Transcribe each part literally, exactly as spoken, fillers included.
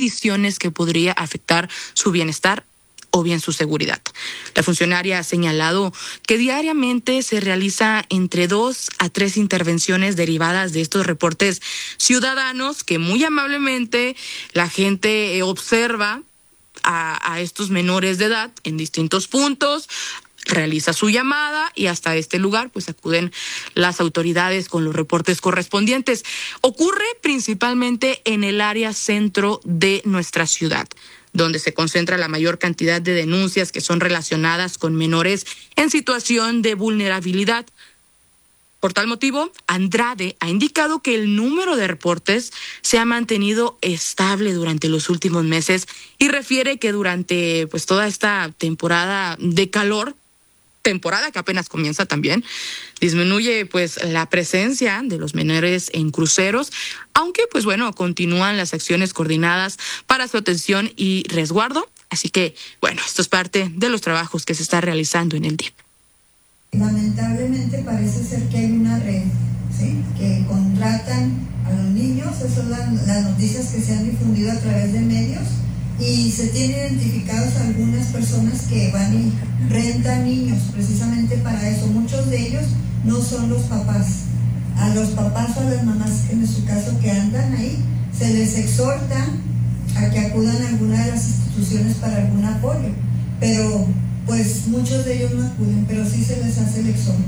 condiciones que podría afectar su bienestar o bien su seguridad. La funcionaria ha señalado que diariamente se realiza entre dos a tres intervenciones derivadas de estos reportes ciudadanos que muy amablemente la gente observa a, a estos menores de edad en distintos puntos, realiza su llamada y hasta este lugar pues acuden las autoridades con los reportes correspondientes. Ocurre principalmente en el área centro de nuestra ciudad, donde se concentra la mayor cantidad de denuncias que son relacionadas con menores en situación de vulnerabilidad. Por tal motivo, Andrade ha indicado que el número de reportes se ha mantenido estable durante los últimos meses y refiere que durante pues toda esta temporada de calor, temporada que apenas comienza también, disminuye pues la presencia de los menores en cruceros, aunque pues bueno, continúan las acciones coordinadas para su atención y resguardo. Así que bueno, esto es parte de los trabajos que se está realizando en el D I F. Lamentablemente parece ser que hay una red, ¿sí?, que contratan a los niños. Esas son las, las noticias que se han difundido a través de medios, y se tienen identificados algunas personas que van y rentan niños precisamente para eso. Muchos de ellos no son los papás. A los papás o a las mamás, en su caso, que andan ahí, se les exhorta a que acudan a alguna de las instituciones para algún apoyo, pero pues muchos de ellos no acuden, pero sí se les hace el exhorto.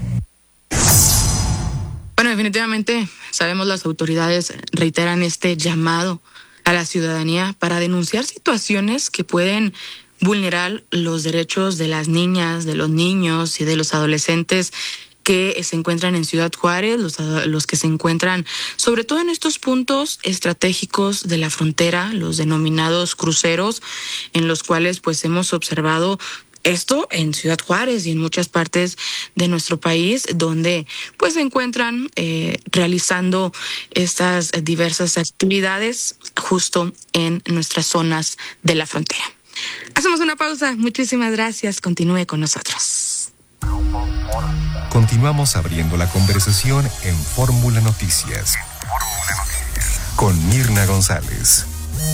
Bueno, definitivamente sabemos, las autoridades reiteran este llamado a la ciudadanía para denunciar situaciones que pueden vulnerar los derechos de las niñas, de los niños y de los adolescentes que se encuentran en Ciudad Juárez, los, los que se encuentran sobre todo en estos puntos estratégicos de la frontera, los denominados cruceros, en los cuales pues hemos observado esto en Ciudad Juárez y en muchas partes de nuestro país, donde pues se encuentran eh, realizando estas diversas actividades justo en nuestras zonas de la frontera. Hacemos una pausa. Muchísimas gracias. Continúe con nosotros. Continuamos abriendo la conversación en Fórmula Noticias con Mirna González.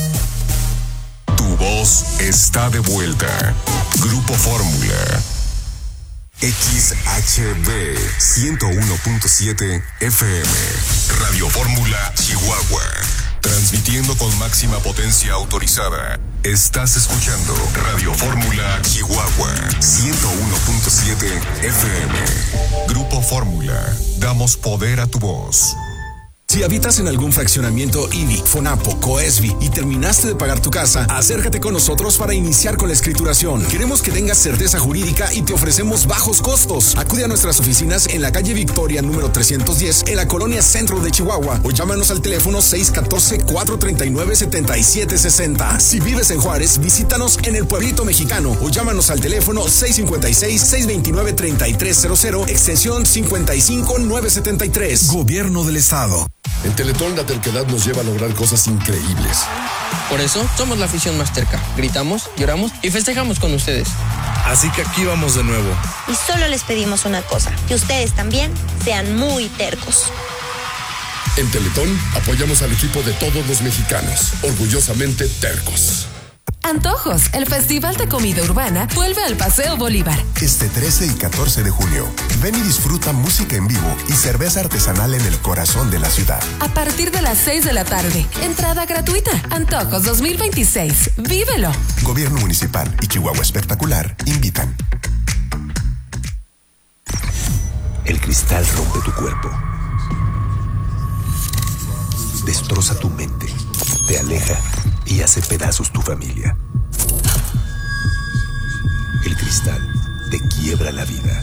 Tu voz está de vuelta. Grupo Fórmula. X H B ciento uno punto siete F M. Radio Fórmula Chihuahua. Transmitiendo con máxima potencia autorizada. Estás escuchando Radio Fórmula Chihuahua ciento uno punto siete F M. Grupo Fórmula. Damos poder a tu voz. Si habitas en algún fraccionamiento I N I, FONAPO, COESBI y terminaste de pagar tu casa, acércate con nosotros para iniciar con la escrituración. Queremos que tengas certeza jurídica y te ofrecemos bajos costos. Acude a nuestras oficinas en la calle Victoria número trescientos diez en la colonia Centro de Chihuahua o llámanos al teléfono seis uno cuatro, cuatro tres nueve, siete siete seis cero. Si vives en Juárez, visítanos en el Pueblito Mexicano o llámanos al teléfono seis cinco seis, seis dos nueve, tres tres cero cero, extensión cincuenta y cinco nueve setenta y tres. Gobierno del Estado. En Teletón la terquedad nos lleva a lograr cosas increíbles. Por eso somos la afición más terca. Gritamos, lloramos y festejamos con ustedes. Así que aquí vamos de nuevo. Y solo les pedimos una cosa, que ustedes también sean muy tercos. En Teletón apoyamos al equipo de todos los mexicanos, orgullosamente tercos. Antojos, el Festival de Comida Urbana vuelve al Paseo Bolívar. Este trece y catorce de junio, ven y disfruta música en vivo y cerveza artesanal en el corazón de la ciudad. A partir de las seis de la tarde, entrada gratuita. Antojos dos mil veintiséis, vívelo. Gobierno Municipal y Chihuahua Espectacular invitan. El cristal rompe tu cuerpo. Destroza tu mente. Te aleja y hace pedazos tu familia. El cristal te quiebra la vida.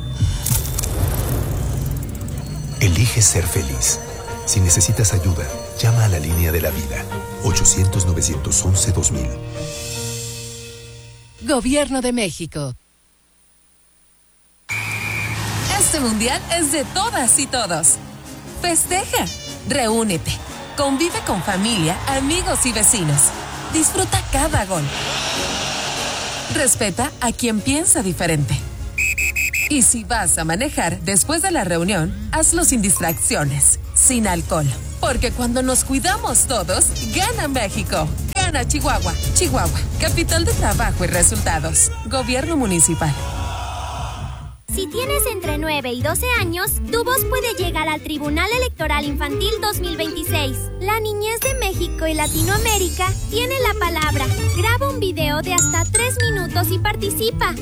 Elige ser feliz. Si necesitas ayuda, llama a la línea de la vida. ochocientos, novecientos once, dos mil. Gobierno de México. Este mundial es de todas y todos. Festeja, reúnete, convive con familia, amigos y vecinos. Disfruta cada gol. Respeta a quien piensa diferente. Y si vas a manejar después de la reunión, hazlo sin distracciones, sin alcohol. Porque cuando nos cuidamos todos, gana México. Corona, Chihuahua. Chihuahua, capital de trabajo y resultados. Gobierno municipal. Si tienes entre nueve y doce años, tu voz puede llegar al Tribunal Electoral Infantil dos mil veintiséis. La niñez de México y Latinoamérica tiene la palabra. Graba un video de hasta tres minutos y participa.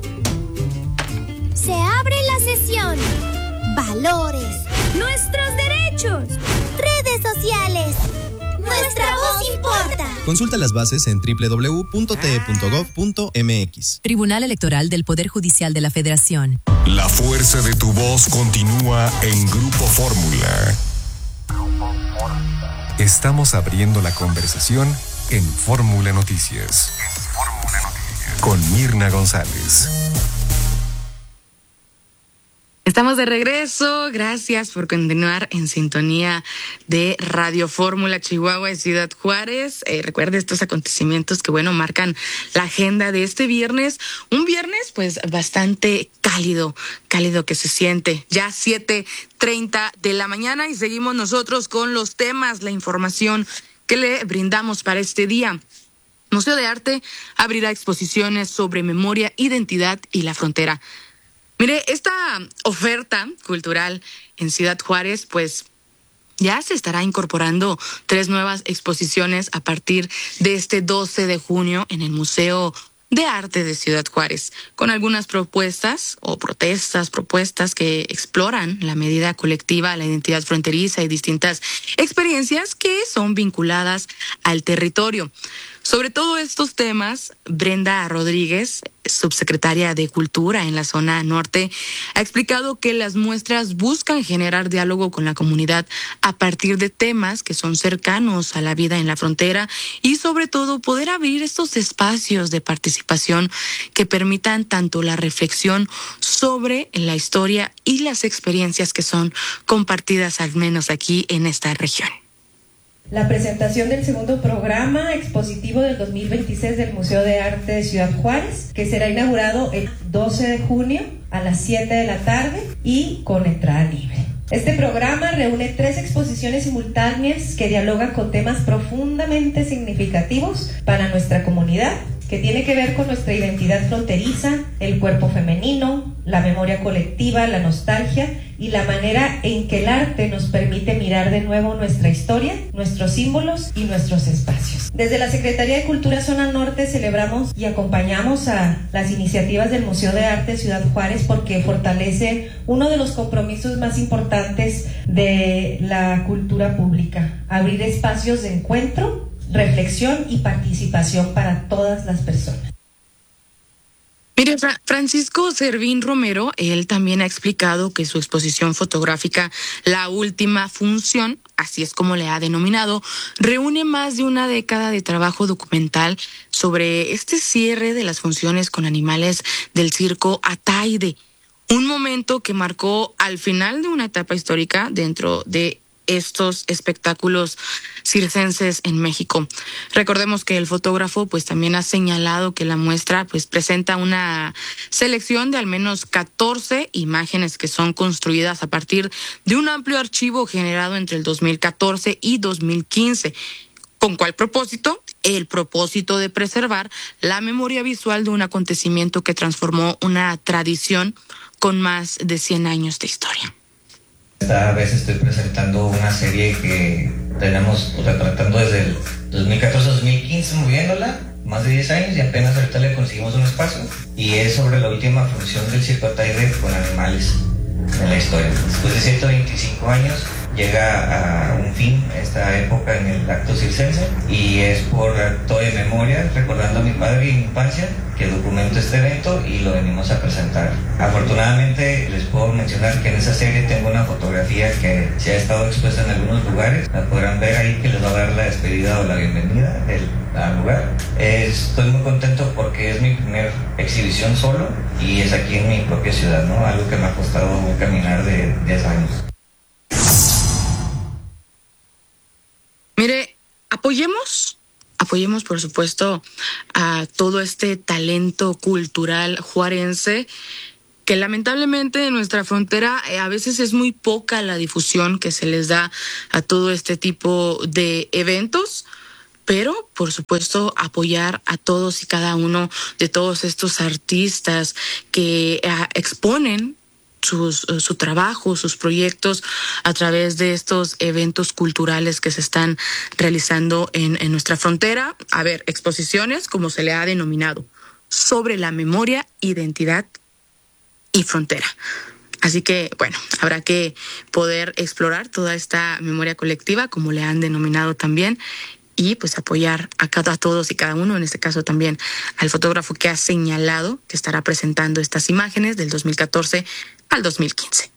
Se abre la sesión. Valores. Nuestros derechos. Redes sociales. Nuestra voz importa. Consulta las bases en doble u doble u doble u punto t e punto gov punto m x. Tribunal Electoral del Poder Judicial de la Federación. La fuerza de tu voz continúa en Grupo Fórmula. Estamos abriendo la conversación en Fórmula Noticias. Fórmula Noticias. Con Mirna González. Estamos de regreso, gracias por continuar en sintonía de Radio Fórmula Chihuahua y Ciudad Juárez. Eh, recuerde estos acontecimientos que, bueno, marcan la agenda de este viernes. Un viernes, pues, bastante cálido, cálido que se siente. Ya siete treinta de la mañana y seguimos nosotros con los temas, la información que le brindamos para este día. Museo de Arte abrirá exposiciones sobre memoria, identidad y la frontera. Mire, esta oferta cultural en Ciudad Juárez, pues ya se estará incorporando tres nuevas exposiciones a partir de este doce de junio en el Museo de Arte de Ciudad Juárez, con algunas propuestas o protestas, propuestas que exploran la medida colectiva, la identidad fronteriza y distintas experiencias que son vinculadas al territorio. Sobre todos estos temas, Brenda Rodríguez, subsecretaria de Cultura en la zona norte, ha explicado que las muestras buscan generar diálogo con la comunidad a partir de temas que son cercanos a la vida en la frontera y sobre todo poder abrir estos espacios de participación que permitan tanto la reflexión sobre la historia y las experiencias que son compartidas al menos aquí en esta región. La presentación del segundo programa expositivo del dos mil veintiséis del Museo de Arte de Ciudad Juárez, que será inaugurado el doce de junio a las siete de la tarde y con entrada libre. Este programa reúne tres exposiciones simultáneas que dialogan con temas profundamente significativos para nuestra comunidad, que tiene que ver con nuestra identidad fronteriza, el cuerpo femenino, la memoria colectiva, la nostalgia y la manera en que el arte nos permite mirar de nuevo nuestra historia, nuestros símbolos y nuestros espacios. Desde la Secretaría de Cultura Zona Norte celebramos y acompañamos a las iniciativas del Museo de Arte de Ciudad Juárez porque fortalece uno de los compromisos más importantes de la cultura pública, abrir espacios de encuentro, reflexión y participación para todas las personas. Mire, Fra- Francisco Servín Romero, él también ha explicado que su exposición fotográfica, La Última Función, así es como le ha denominado, reúne más de una década de trabajo documental sobre este cierre de las funciones con animales del circo Ataide, un momento que marcó al final de una etapa histórica dentro de estos espectáculos circenses en México. Recordemos que el fotógrafo pues también ha señalado que la muestra pues presenta una selección de al menos catorce imágenes que son construidas a partir de un amplio archivo generado entre el dos mil catorce y dos mil quince. ¿Con cuál propósito? El propósito de preservar la memoria visual de un acontecimiento que transformó una tradición con más de cien años de historia. Esta vez estoy presentando una serie que tenemos retratando desde el dos mil catorce a dos mil quince, moviéndola, más de diez años, y apenas ahorita le conseguimos un espacio. Y es sobre la última función del circo Ataide con animales en la historia. Después de ciento veinticinco años, llega a un fin esta época en el acto circense, y es por acto de memoria, recordando a mi padre y mi infancia, que documento este evento y lo venimos a presentar. Afortunadamente les puedo mencionar que en esa serie tengo una fotografía que se ha estado expuesta en algunos lugares, la podrán ver ahí, que les va a dar la despedida o la bienvenida del, al lugar. Estoy muy contento porque es mi primer exhibición solo y es aquí en mi propia ciudad, ¿no? Algo que me ha costado un caminar de diez años. Mire, apoyemos, apoyemos por supuesto a todo este talento cultural juarense que lamentablemente en nuestra frontera eh, a veces es muy poca la difusión que se les da a todo este tipo de eventos, pero por supuesto apoyar a todos y cada uno de todos estos artistas que uh, exponen sus, uh, su trabajo, sus proyectos a través de estos eventos culturales que se están realizando en, en nuestra frontera. A ver, exposiciones, como se le ha denominado, sobre la memoria, identidad y frontera. Así que, bueno, habrá que poder explorar toda esta memoria colectiva, como le han denominado también, y pues apoyar a cada a todos y cada uno, en este caso también al fotógrafo que ha señalado que estará presentando estas imágenes del dos mil catorce al dos mil quince.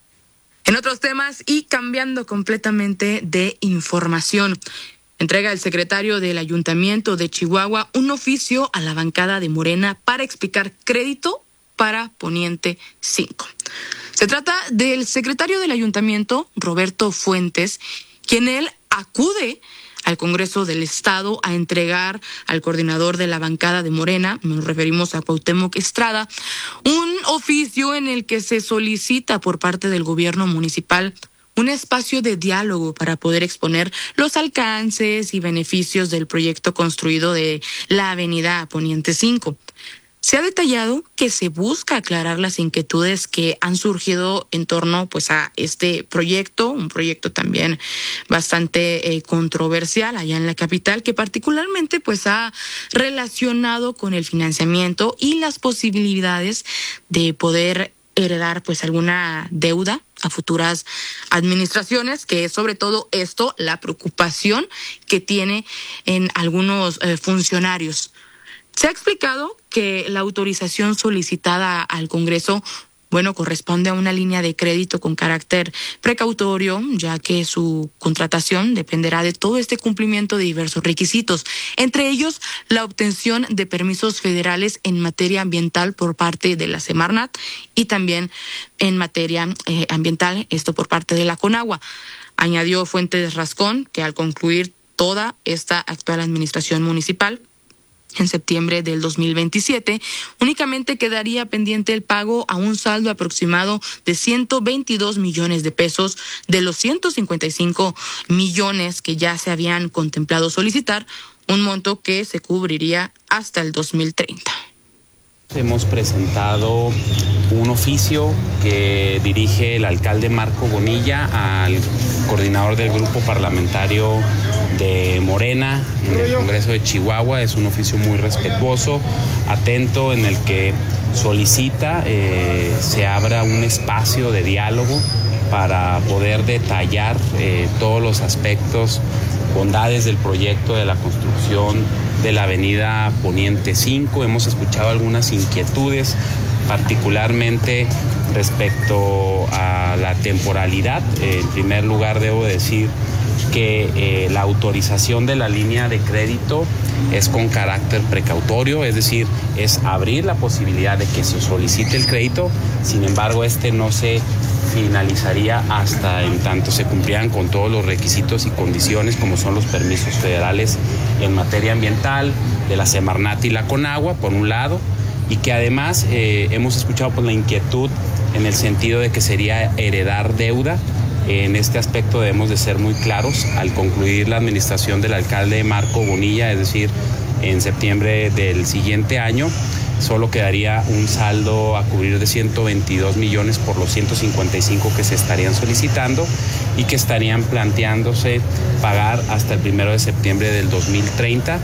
En otros temas y cambiando completamente de información, entrega el secretario del Ayuntamiento de Chihuahua un oficio a la bancada de Morena para explicar crédito para Poniente cinco. Se trata del secretario del Ayuntamiento, Roberto Fuentes, quien él acude al Congreso del Estado a entregar al coordinador de la bancada de Morena, nos referimos a Cuauhtémoc Estrada, un oficio en el que se solicita por parte del gobierno municipal un espacio de diálogo para poder exponer los alcances y beneficios del proyecto construido de la avenida Poniente cinco. Se ha detallado que se busca aclarar las inquietudes que han surgido en torno pues a este proyecto, un proyecto también bastante eh, controversial allá en la capital, que particularmente pues ha relacionado con el financiamiento y las posibilidades de poder heredar pues alguna deuda a futuras administraciones, que es sobre todo esto la preocupación que tiene en algunos eh, funcionarios. Se ha explicado que la autorización solicitada al Congreso, bueno, corresponde a una línea de crédito con carácter precautorio, ya que su contratación dependerá de todo este cumplimiento de diversos requisitos, entre ellos la obtención de permisos federales en materia ambiental por parte de la Semarnat y también en materia eh, ambiental, esto por parte de la Conagua. Añadió Fuentes Rascón que al concluir toda esta actual administración municipal, en septiembre del dos mil veintisiete, únicamente quedaría pendiente el pago a un saldo aproximado de ciento veintidós millones de pesos de los ciento cincuenta y cinco millones que ya se habían contemplado solicitar, un monto que se cubriría hasta el dos mil treinta. Hemos presentado un oficio que dirige el alcalde Marco Bonilla al coordinador del grupo parlamentario de Morena en el Congreso de Chihuahua. Es un oficio muy respetuoso, atento, en el que solicita eh, se abra un espacio de diálogo para poder detallar eh, todos los aspectos, bondades del proyecto de la construcción de la avenida Poniente cinco. Hemos escuchado algunas inquietudes, particularmente respecto a la temporalidad. Eh, en primer lugar, debo decir que eh, la autorización de la línea de crédito es con carácter precautorio, es decir, es abrir la posibilidad de que se solicite el crédito, sin embargo, este no se finalizaría hasta en tanto se cumplieran con todos los requisitos y condiciones, como son los permisos federales en materia ambiental de la Semarnat y la Conagua, por un lado, y que además eh, hemos escuchado pues, la inquietud en el sentido de que sería heredar deuda. En este aspecto debemos de ser muy claros. Al concluir la administración del alcalde Marco Bonilla, es decir, en septiembre del siguiente año, solo quedaría un saldo a cubrir de ciento veintidós millones por los ciento cincuenta y cinco que se estarían solicitando y que estarían planteándose pagar hasta el primero de septiembre del dos mil treinta.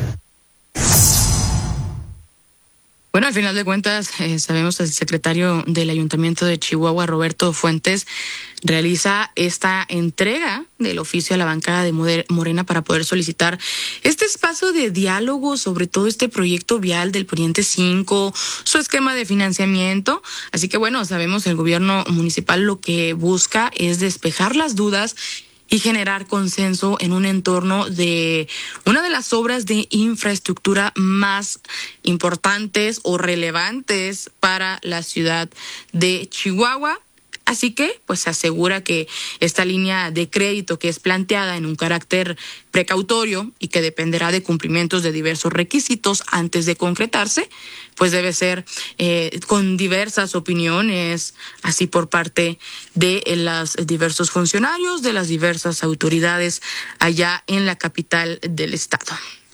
Bueno, al final de cuentas, eh, sabemos que el secretario del Ayuntamiento de Chihuahua, Roberto Fuentes, realiza esta entrega del oficio a la bancada de Morena para poder solicitar este espacio de diálogo sobre todo este proyecto vial del Poniente cinco, su esquema de financiamiento. Así que bueno, sabemos el gobierno municipal lo que busca es despejar las dudas y generar consenso en un entorno de una de las obras de infraestructura más importantes o relevantes para la ciudad de Chihuahua. Así que, pues, se asegura que esta línea de crédito que es planteada en un carácter precautorio y que dependerá de cumplimientos de diversos requisitos antes de concretarse, pues debe ser eh, con diversas opiniones, así por parte de los diversos funcionarios, de las diversas autoridades allá en la capital del estado.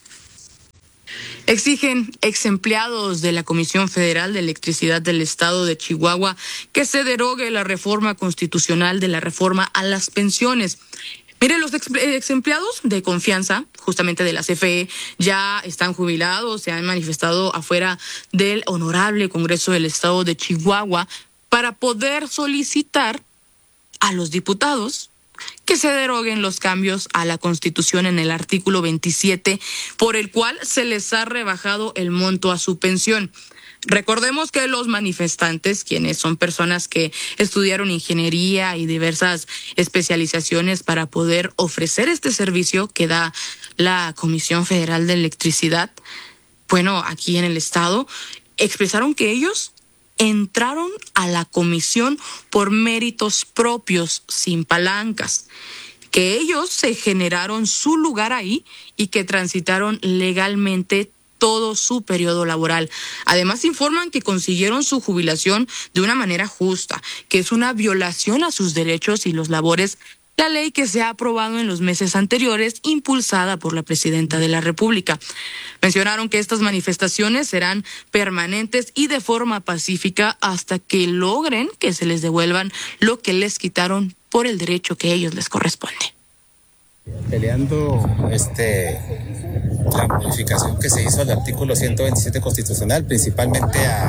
Exigen ex empleados de la Comisión Federal de Electricidad del Estado de Chihuahua que se derogue la reforma constitucional de la reforma a las pensiones. Mire, los ex, ex empleados de confianza, justamente de la C F E, ya están jubilados, se han manifestado afuera del Honorable Congreso del Estado de Chihuahua para poder solicitar a los diputados que se deroguen los cambios a la Constitución en el artículo veintisiete, por el cual se les ha rebajado el monto a su pensión. Recordemos que los manifestantes, quienes son personas que estudiaron ingeniería y diversas especializaciones para poder ofrecer este servicio que da la Comisión Federal de Electricidad, bueno, aquí en el estado, expresaron que ellos entraron a la comisión por méritos propios, sin palancas, que ellos se generaron su lugar ahí y que transitaron legalmente todo su periodo laboral. Además, informan que consiguieron su jubilación de una manera justa, que es una violación a sus derechos y los labores la ley que se ha aprobado en los meses anteriores, impulsada por la presidenta de la República. Mencionaron que estas manifestaciones serán permanentes y de forma pacífica hasta que logren que se les devuelvan lo que les quitaron por el derecho que a ellos les corresponde. Peleando este la modificación que se hizo al artículo ciento veintisiete constitucional, principalmente a,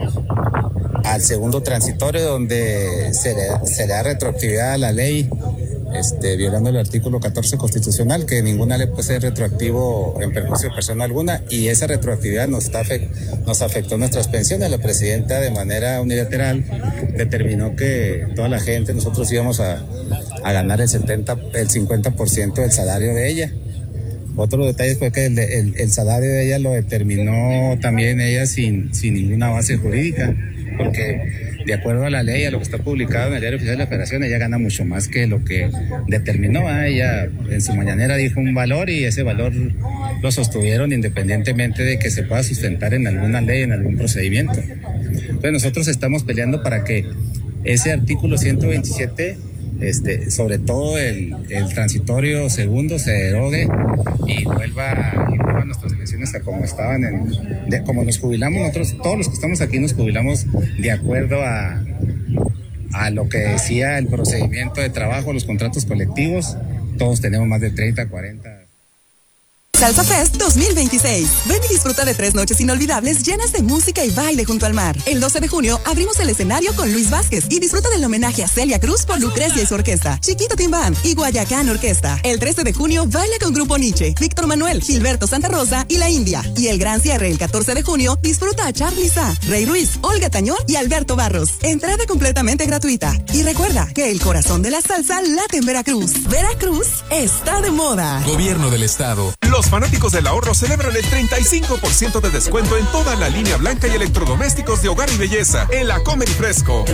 al segundo transitorio, donde se le, se le da retroactividad a la ley, este, violando el artículo catorce constitucional, que ninguna ley puede ser retroactivo en perjuicio de persona alguna, y esa retroactividad nos, está, nos afectó nuestras pensiones. La presidenta, de manera unilateral, determinó que toda la gente, nosotros íbamos a, a ganar el setenta, el cincuenta por ciento del salario de ella. Otro detalle fue que el, el, el salario de ella lo determinó también ella sin, sin ninguna base jurídica, porque de acuerdo a la ley, a lo que está publicado en el Diario Oficial de la Federación, ella gana mucho más que lo que determinó. ¿eh? Ella en su mañanera dijo un valor y ese valor lo sostuvieron independientemente de que se pueda sustentar en alguna ley, en algún procedimiento. Entonces nosotros estamos peleando para que ese artículo ciento veintisiete, este, sobre todo el, el transitorio segundo, se derogue y vuelva, y vuelva nuestras pensiones a como estaban, en, de, como nos jubilamos nosotros, todos los que estamos aquí nos jubilamos de acuerdo a, a lo que decía el procedimiento de trabajo, los contratos colectivos. Todos tenemos más de treinta, cuarenta. Salsa Fest dos mil veintiséis. Ven y disfruta de tres noches inolvidables llenas de música y baile junto al mar. El doce de junio abrimos el escenario con Luis Vázquez y disfruta del homenaje a Celia Cruz por Lucrecia y su orquesta, Chiquito Team Band y Guayacán Orquesta. El trece de junio baila con Grupo Nietzsche, Víctor Manuel, Gilberto Santa Rosa y La India. Y el gran cierre el catorce de junio disfruta a Charly Sa, Rey Ruiz, Olga Tañón y Alberto Barros. Entrada completamente gratuita. Y recuerda que el corazón de la salsa late en Veracruz. Veracruz está de moda. Gobierno del Estado. Los fanáticos del ahorro celebran el treinta y cinco por ciento de descuento en toda la línea blanca y electrodomésticos de hogar y belleza en la Comer y Fresco.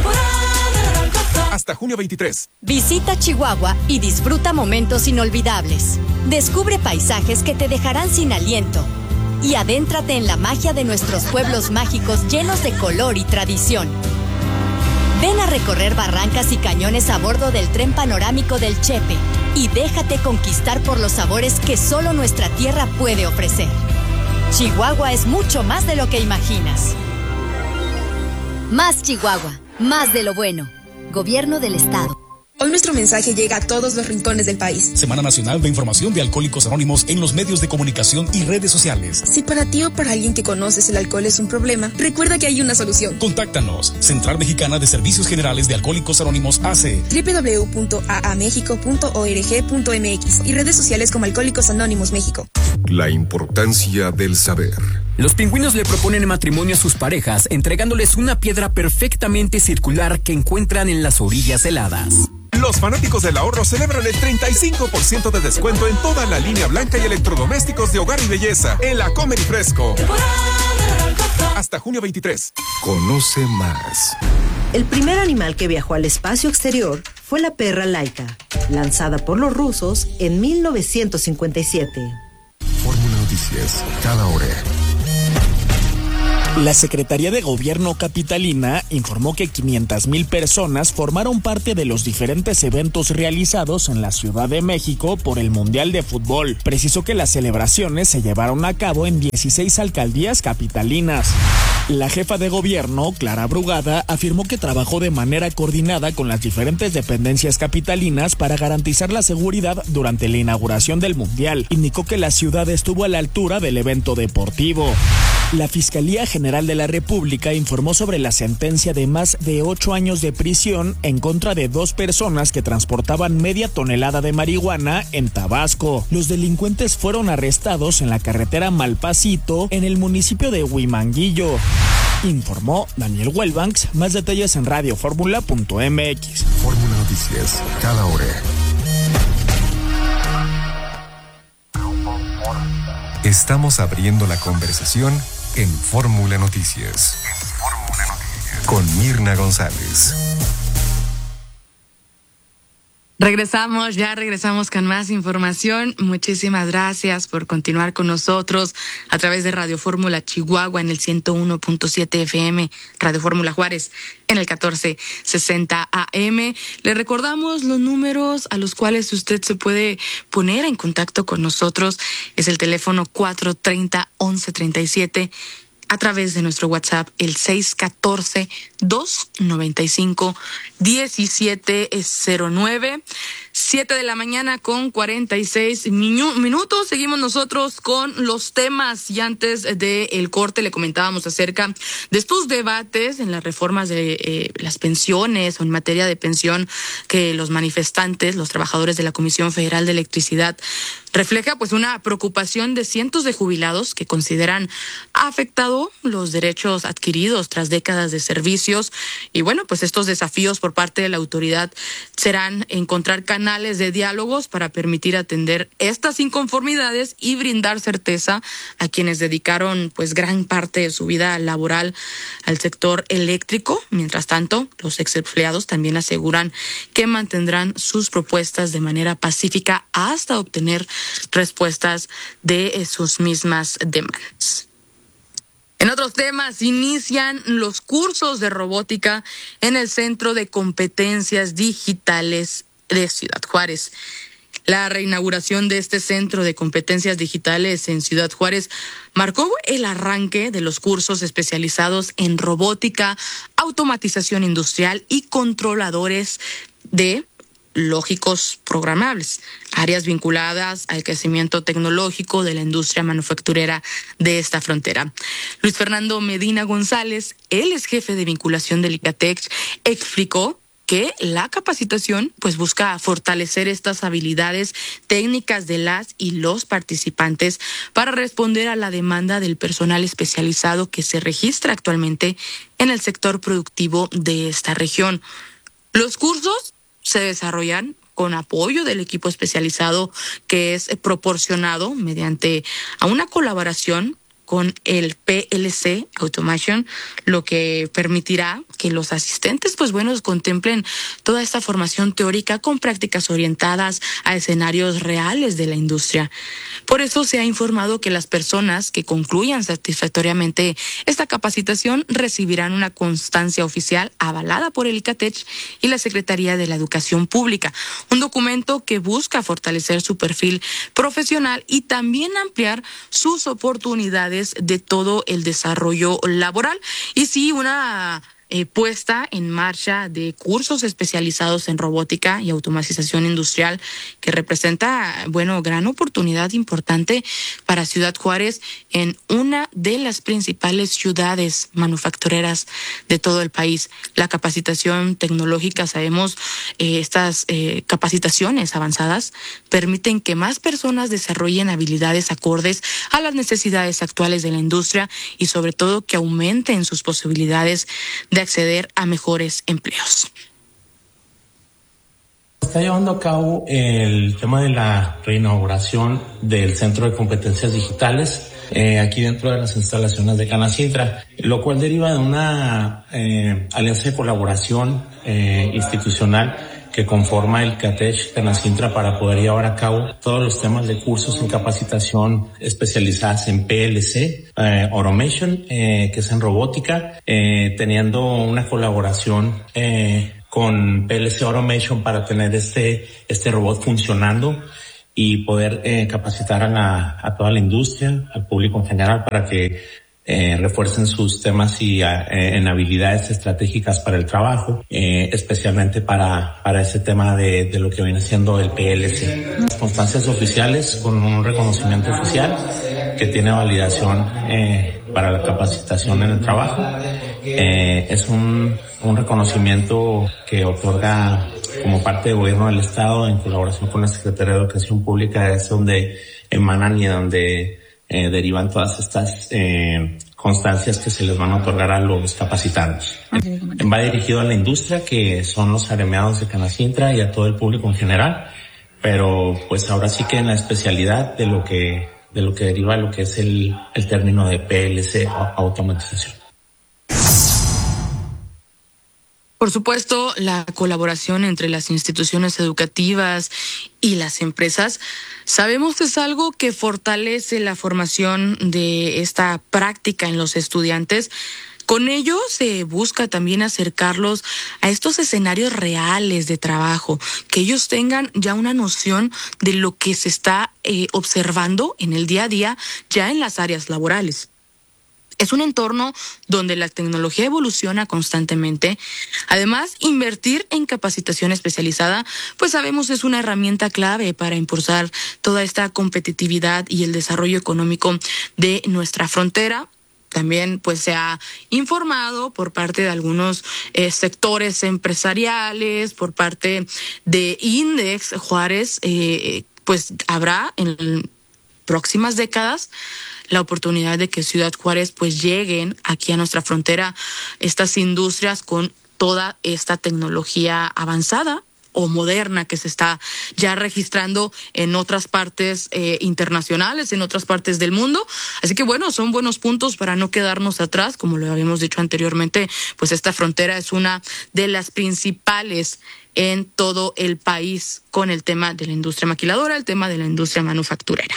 Hasta junio veintitrés. Visita Chihuahua y disfruta momentos inolvidables. Descubre paisajes que te dejarán sin aliento. Y adéntrate en la magia de nuestros pueblos mágicos llenos de color y tradición. Ven a recorrer barrancas y cañones a bordo del tren panorámico del Chepe y déjate conquistar por los sabores que solo nuestra tierra puede ofrecer. Chihuahua es mucho más de lo que imaginas. Más Chihuahua, más de lo bueno. Gobierno del Estado. Hoy nuestro mensaje llega a todos los rincones del país. Semana Nacional de Información de Alcohólicos Anónimos en los medios de comunicación y redes sociales. Si para ti o para alguien que conoces el alcohol es un problema, recuerda que hay una solución. Contáctanos. Central Mexicana de Servicios Generales de Alcohólicos Anónimos A C. doble u doble u doble u punto a a méxico punto org punto m x y redes sociales como Alcohólicos Anónimos México. La importancia del saber. Los pingüinos le proponen matrimonio a sus parejas, entregándoles una piedra perfectamente circular que encuentran en las orillas heladas. Los fanáticos del ahorro celebran el treinta y cinco por ciento de descuento en toda la línea blanca y electrodomésticos de hogar y belleza en la Comer y Fresco. Hasta junio veintitrés. Conoce más. El primer animal que viajó al espacio exterior fue la perra Laika, lanzada por los rusos en mil novecientos cincuenta y siete. Fórmula Noticias, cada hora. La Secretaría de Gobierno capitalina informó que quinientas mil personas formaron parte de los diferentes eventos realizados en la Ciudad de México por el Mundial de Fútbol. Precisó que las celebraciones se llevaron a cabo en dieciséis alcaldías capitalinas. La jefa de gobierno, Clara Brugada, afirmó que trabajó de manera coordinada con las diferentes dependencias capitalinas para garantizar la seguridad durante la inauguración del Mundial. Indicó que la ciudad estuvo a la altura del evento deportivo. La Fiscalía General de la República informó sobre la sentencia de más de ocho años de prisión en contra de dos personas que transportaban media tonelada de marihuana en Tabasco. Los delincuentes fueron arrestados en la carretera Malpasito, en el municipio de Huimanguillo. Informó Daniel Welbanks. Más detalles en radio fórmula punto m x. Fórmula Noticias, cada hora. Estamos abriendo la conversación en Fórmula Noticias. Fórmula Noticias. Con Mirna González. Regresamos, ya regresamos con más información. Muchísimas gracias por continuar con nosotros a través de Radio Fórmula Chihuahua en el ciento uno punto siete F M, Radio Fórmula Juárez en el catorce sesenta A M. Le recordamos los números a los cuales usted se puede poner en contacto con nosotros. Es el teléfono cuatro treinta, once treinta y siete. A través de nuestro WhatsApp, el seis uno cuatro, dos nueve cinco, uno siete cero nueve. Siete de la mañana con cuarenta y seis minu- minutos. Seguimos nosotros con los temas y antes del corte le comentábamos acerca de estos debates en las reformas de eh, las pensiones o en materia de pensión que los manifestantes, los trabajadores de la Comisión Federal de Electricidad, refleja pues una preocupación de cientos de jubilados que consideran ha afectado los derechos adquiridos tras décadas de servicios. Y bueno, pues estos desafíos por parte de la autoridad serán encontrar canales de diálogos para permitir atender estas inconformidades y brindar certeza a quienes dedicaron pues gran parte de su vida laboral al sector eléctrico. Mientras tanto, los ex empleados también aseguran que mantendrán sus propuestas de manera pacífica hasta obtener respuestas de sus mismas demandas. En otros temas, inician los cursos de robótica en el Centro de Competencias Digitales de Ciudad Juárez. La reinauguración de este Centro de Competencias Digitales en Ciudad Juárez marcó el arranque de los cursos especializados en robótica, automatización industrial y controladores de lógicos programables, áreas vinculadas al crecimiento tecnológico de la industria manufacturera de esta frontera. Luis Fernando Medina González, él es jefe de vinculación del ICATEX, explicó que la capacitación pues busca fortalecer estas habilidades técnicas de las y los participantes para responder a la demanda del personal especializado que se registra actualmente en el sector productivo de esta región. Los cursos se desarrollan con apoyo del equipo especializado que es proporcionado mediante a una colaboración con el P L C Automation, lo que permitirá que los asistentes, pues bueno, contemplen toda esta formación teórica con prácticas orientadas a escenarios reales de la industria. Por eso se ha informado que las personas que concluyan satisfactoriamente esta capacitación recibirán una constancia oficial avalada por el ICATEX y la Secretaría de la Educación Pública, un documento que busca fortalecer su perfil profesional y también ampliar sus oportunidades de todo el desarrollo laboral. Y sí, una eh, puesta en marcha de cursos especializados en robótica y automatización industrial que representa, bueno, gran oportunidad importante para Ciudad Juárez en una de las principales ciudades manufactureras de todo el país. La capacitación tecnológica, sabemos, eh, estas eh, capacitaciones avanzadas permiten que más personas desarrollen habilidades acordes a las necesidades actuales de la industria y sobre todo que aumenten sus posibilidades de acceder a mejores empleos. Está llevando a cabo el tema de la reinauguración del Centro de Competencias Digitales eh, aquí dentro de las instalaciones de Canacintra, lo cual deriva de una eh, alianza de colaboración eh, institucional que conforma el CATECH Canacintra para poder llevar a cabo todos los temas de cursos en capacitación especializadas en P L C, eh, Automation, eh, que es en robótica, eh, teniendo una colaboración eh, con P L C Automation para tener este, este robot funcionando y poder eh, capacitar a, la, a toda la industria, al público en general, para que Eh, refuercen sus temas y eh, en habilidades estratégicas para el trabajo, eh, especialmente para, para ese tema de, de lo que viene siendo el P L C. Las constancias oficiales con un reconocimiento oficial que tiene validación eh, para la capacitación en el trabajo. Eh, es un, un reconocimiento que otorga como parte del gobierno del Estado en colaboración con la Secretaría de Educación Pública, es donde emanan y donde Eh, derivan todas estas eh, constancias que se les van a otorgar a los capacitantes. Okay. Va dirigido a la industria, que son los agremiados de Canacintra, y a todo el público en general, pero pues ahora sí que en la especialidad de lo que de lo que deriva lo que es el, el término de P L C, automatización. Por supuesto, la colaboración entre las instituciones educativas y las empresas, sabemos que es algo que fortalece la formación de esta práctica en los estudiantes. Con ello se busca también acercarlos a estos escenarios reales de trabajo, que ellos tengan ya una noción de lo que se está eh, observando en el día a día, ya en las áreas laborales. Es un entorno donde la tecnología evoluciona constantemente. Además, invertir en capacitación especializada, pues sabemos es una herramienta clave para impulsar toda esta competitividad y el desarrollo económico de nuestra frontera. También pues se ha informado por parte de algunos eh, sectores empresariales, por parte de INDEX Juárez, eh, pues habrá en próximas décadas la oportunidad de que Ciudad Juárez pues lleguen aquí a nuestra frontera estas industrias con toda esta tecnología avanzada o moderna que se está ya registrando en otras partes eh, internacionales, en otras partes del mundo. Así que bueno, son buenos puntos para no quedarnos atrás. Como lo habíamos dicho anteriormente, pues esta frontera es una de las principales en todo el país con el tema de la industria maquiladora, el tema de la industria manufacturera.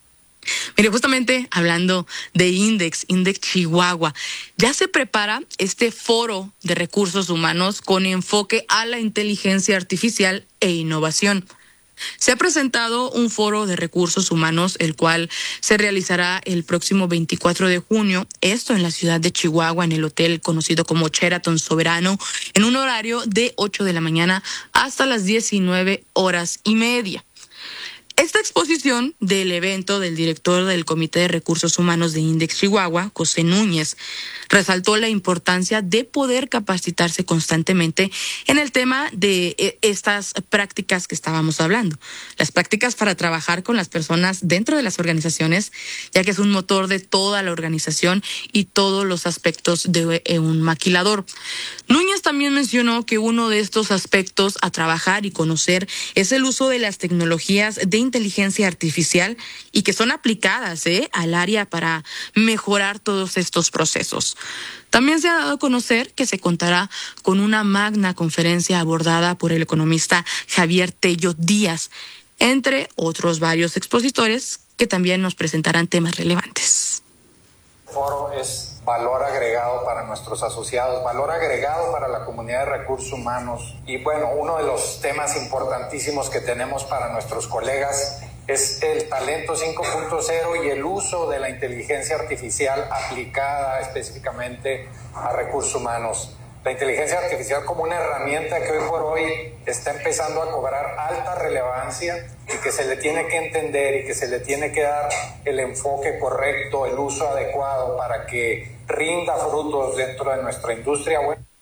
Mire, justamente hablando de INDEX, INDEX Chihuahua, ya se prepara este foro de recursos humanos con enfoque a la inteligencia artificial e innovación. Se ha presentado un foro de recursos humanos, el cual se realizará el próximo veinticuatro de junio, esto en la ciudad de Chihuahua, en el hotel conocido como Sheraton Soberano, en un horario de ocho de la mañana hasta las diecinueve horas y media. Esta exposición del evento del director del Comité de Recursos Humanos de INDEX Chihuahua, José Núñez, resaltó la importancia de poder capacitarse constantemente en el tema de estas prácticas que estábamos hablando. Las prácticas para trabajar con las personas dentro de las organizaciones, ya que es un motor de toda la organización y todos los aspectos de un maquilador. Núñez también mencionó que uno de estos aspectos a trabajar y conocer es el uso de las tecnologías de inteligencia artificial y que son aplicadas ¿eh? al área para mejorar todos estos procesos. También se ha dado a conocer que se contará con una magna conferencia abordada por el economista Javier Tello Díaz, entre otros varios expositores que también nos presentarán temas relevantes. El foro es valor agregado para nuestros asociados, valor agregado para la comunidad de recursos humanos. Y bueno, uno de los temas importantísimos que tenemos para nuestros colegas es el talento cinco punto cero y el uso de la inteligencia artificial aplicada específicamente a recursos humanos. La inteligencia artificial como una herramienta que hoy por hoy está empezando a cobrar alta relevancia y que se le tiene que entender y que se le tiene que dar el enfoque correcto, el uso adecuado para que rinda frutos dentro de nuestra industria.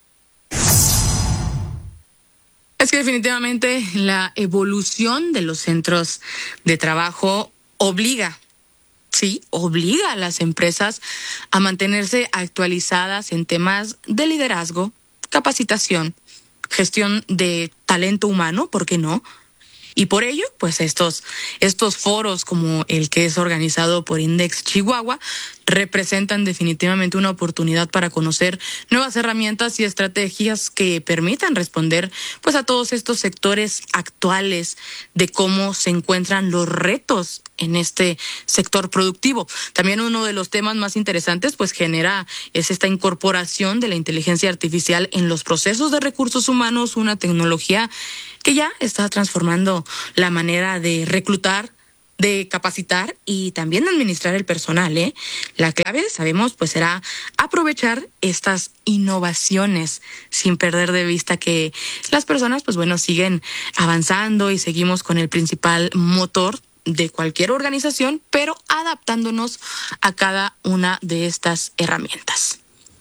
Es que definitivamente la evolución de los centros de trabajo obliga Sí, obliga a las empresas a mantenerse actualizadas en temas de liderazgo, capacitación, gestión de talento humano, ¿por qué no? Y por ello, pues estos, estos foros como el que es organizado por Index Chihuahua representan definitivamente una oportunidad para conocer nuevas herramientas y estrategias que permitan responder pues a todos estos sectores actuales de cómo se encuentran los retos en este sector productivo. También uno de los temas más interesantes pues genera es esta incorporación de la inteligencia artificial en los procesos de recursos humanos, una tecnología que ya está transformando la manera de reclutar, de capacitar y también de administrar el personal, ¿eh? La clave, sabemos, pues será aprovechar estas innovaciones sin perder de vista que las personas, pues bueno, siguen avanzando y seguimos con el principal motor de cualquier organización, pero adaptándonos a cada una de estas herramientas.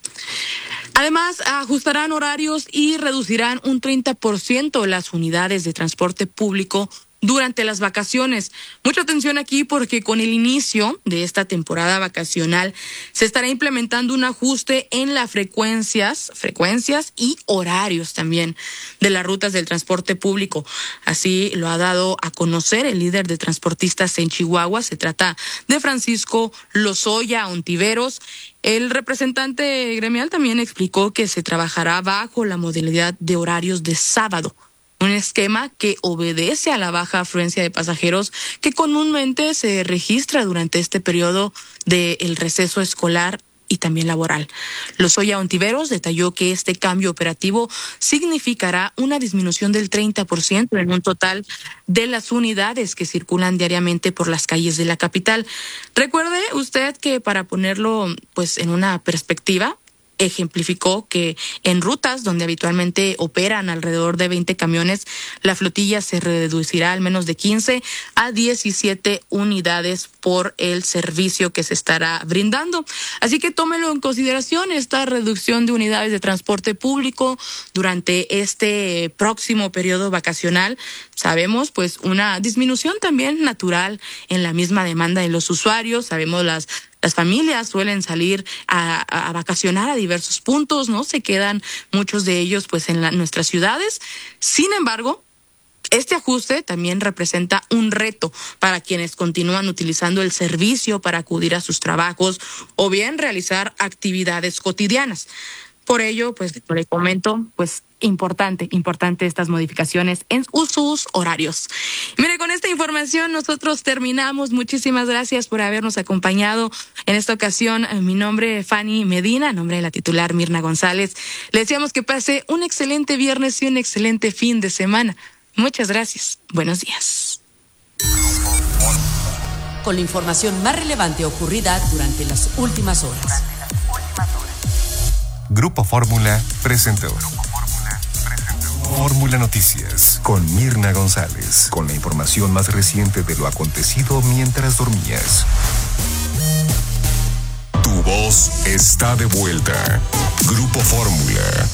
Además, ajustarán horarios y reducirán un treinta por ciento las unidades de transporte público durante las vacaciones. Mucha atención aquí porque con el inicio de esta temporada vacacional se estará implementando un ajuste en las frecuencias, frecuencias y horarios también de las rutas del transporte público. Así lo ha dado a conocer el líder de transportistas en Chihuahua. Se trata de Francisco Lozoya Ontiveros. El representante gremial también explicó que se trabajará bajo la modalidad de horarios de sábado, un esquema que obedece a la baja afluencia de pasajeros que comúnmente se registra durante este periodo del receso escolar y también laboral. Lozoya Ontiveros detalló que este cambio operativo significará una disminución del treinta por ciento en un total de las unidades que circulan diariamente por las calles de la capital. Recuerde usted que, para ponerlo pues en una perspectiva, ejemplificó que en rutas donde habitualmente operan alrededor de veinte camiones, la flotilla se reducirá al menos de quince a diecisiete unidades por el servicio que se estará brindando. Así que tómelo en consideración, esta reducción de unidades de transporte público durante este próximo periodo vacacional. Sabemos pues una disminución también natural en la misma demanda de los usuarios. Sabemos las Las familias suelen salir a, a vacacionar a diversos puntos, ¿no? Se quedan muchos de ellos pues en la, nuestras ciudades. Sin embargo, este ajuste también representa un reto para quienes continúan utilizando el servicio para acudir a sus trabajos o bien realizar actividades cotidianas. Por ello, pues le comento, pues importante, importante estas modificaciones en sus horarios. Mire, con esta información nosotros terminamos. Muchísimas gracias por habernos acompañado en esta ocasión. Mi nombre es Fanny Medina, nombre de la titular Mirna González. Le deseamos que pase un excelente viernes y un excelente fin de semana. Muchas gracias. Buenos días. Con la información más relevante ocurrida durante las últimas horas. Grupo Fórmula presentó Fórmula Noticias con Mirna González, con la información más reciente de lo acontecido mientras dormías. Tu voz está de vuelta. Grupo Fórmula.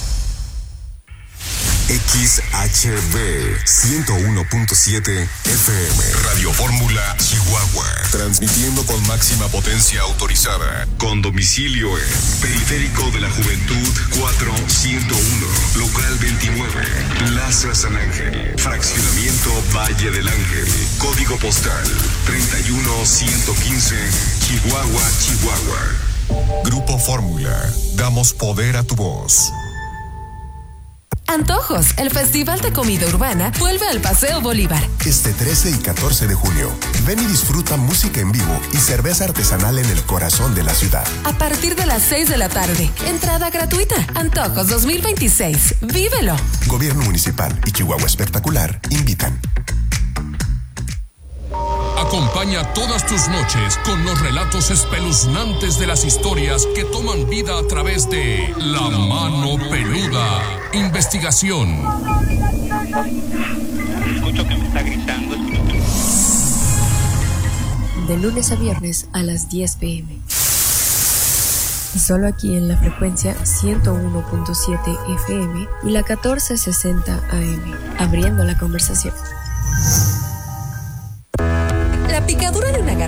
X H B ciento uno punto siete F M. Radio Fórmula Chihuahua. Transmitiendo con máxima potencia autorizada. Con domicilio en Periférico de la Juventud cuatro ciento uno. Local veintinueve. Plaza San Ángel. Fraccionamiento Valle del Ángel. Código postal treinta y uno ciento quince. Chihuahua, Chihuahua. Grupo Fórmula. Damos poder a tu voz. Antojos, el Festival de Comida Urbana vuelve al Paseo Bolívar. Este trece y catorce de junio, ven y disfruta música en vivo y cerveza artesanal en el corazón de la ciudad. A partir de las seis de la tarde, entrada gratuita. Antojos dos mil veintiséis, vívelo. Gobierno Municipal y Chihuahua Espectacular invitan. Acompaña todas tus noches con los relatos espeluznantes de las historias que toman vida a través de La Mano Peluda. Investigación. Escucho que me está gritando. De lunes a viernes a las diez pm. Y solo aquí en la frecuencia ciento uno punto siete F M y la catorce sesenta A M. Abriendo la conversación. La picadura de una garrapata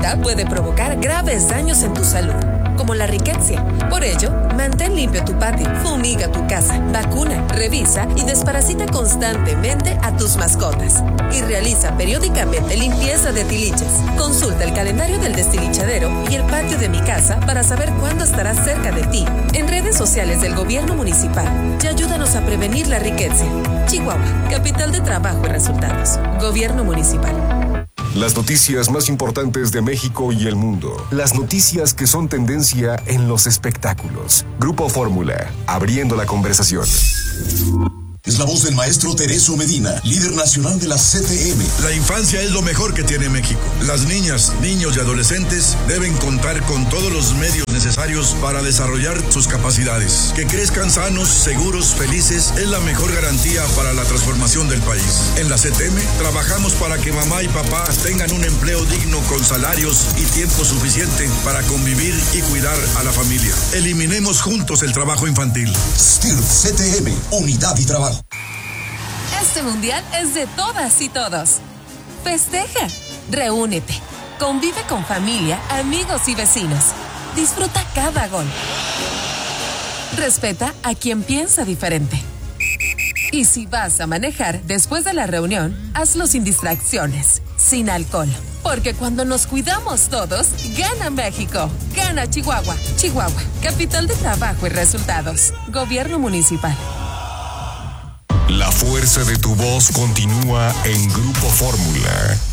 baja puede provocar graves daños en tu salud, como la riqueza. Por ello, mantén limpio tu patio, fumiga tu casa, vacuna, revisa y desparasita constantemente a tus mascotas. Y realiza periódicamente limpieza de tiliches. Consulta el calendario del destilichadero y el patio de mi casa para saber cuándo estará cerca de ti. En redes sociales del gobierno municipal y ayúdanos a prevenir la riqueza. Chihuahua, capital de trabajo y resultados. Gobierno municipal. Las noticias más importantes de México y el mundo. Las noticias que son tendencia en los espectáculos. Grupo Fórmula, abriendo la conversación. Es la voz del maestro Tereso Medina, líder nacional de la C T M. La infancia es lo mejor que tiene México. Las niñas, niños y adolescentes deben contar con todos los medios necesarios para desarrollar sus capacidades. Que crezcan sanos, seguros, felices es la mejor garantía para la transformación del país. En la C T M trabajamos para que mamá y papá tengan un empleo digno con salarios y tiempo suficiente para convivir y cuidar a la familia. Eliminemos juntos el trabajo infantil. S T I R C T M, unidad y trabajo. Este mundial es de todas y todos. Festeja, reúnete, convive con familia, amigos y vecinos. Disfruta cada gol. Respeta a quien piensa diferente. Y si vas a manejar después de la reunión, hazlo sin distracciones, sin alcohol. Porque cuando nos cuidamos todos, gana México, gana Chihuahua. Chihuahua, capital de trabajo y resultados. Gobierno municipal. La fuerza de tu voz continúa en Grupo Fórmula.